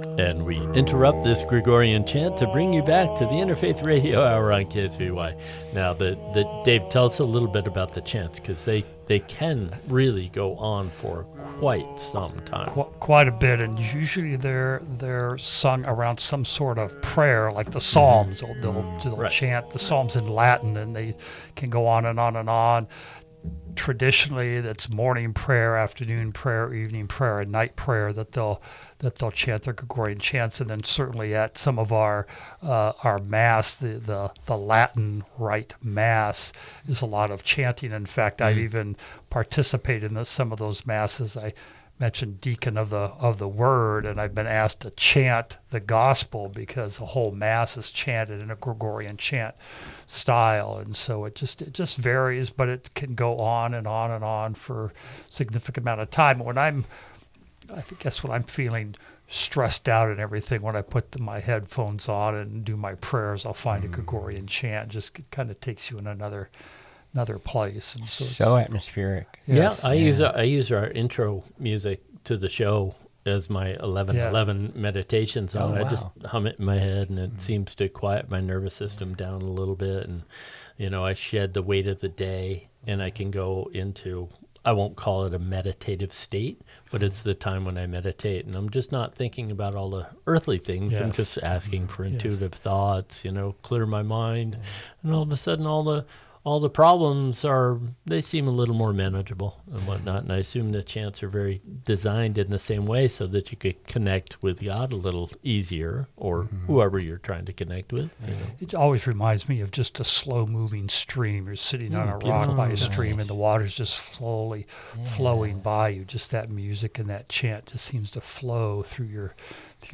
And we interrupt this Gregorian chant to bring you back to the Interfaith Radio Hour on KSVY. Now, Dave, tell us a little bit about the chants, because they can really go on for quite some time. Quite a bit, and usually they're sung around some sort of prayer, like the Psalms. They'll Right. chant the Psalms in Latin, and they can go on and on and on. Traditionally, that's morning prayer, afternoon prayer, evening prayer, and night prayer that they'll chant their Gregorian chants. And then certainly at some of our mass, the Latin Rite Mass is a lot of chanting. In fact, I've even participated in some of those masses. I mentioned Deacon of the Word, and I've been asked to chant the Gospel because the whole Mass is chanted in a Gregorian chant style, and so it just varies, but it can go on and on and on for a significant amount of time. I think that's when I'm feeling stressed out and everything, when I put my headphones on and do my prayers, I'll find a Gregorian chant. Just kind of takes you in another place, and so atmospheric. Yes. I use our intro music to the show as my 11:11 meditation song. I just hum it in my head, and it seems to quiet my nervous system down a little bit. And I shed the weight of the day, and I can go into, I won't call it a meditative state, but it's the time when I meditate, and I'm just not thinking about all the earthly things. I'm just asking for intuitive thoughts, clear my mind, and all of a sudden all the problems they seem a little more manageable and whatnot. And I assume the chants are very designed in the same way so that you could connect with God a little easier, or whoever you're trying to connect with. It always reminds me of just a slow-moving stream. You're sitting on a rock by a stream, and the water's just slowly flowing by you. Just that music and that chant just seems to flow through your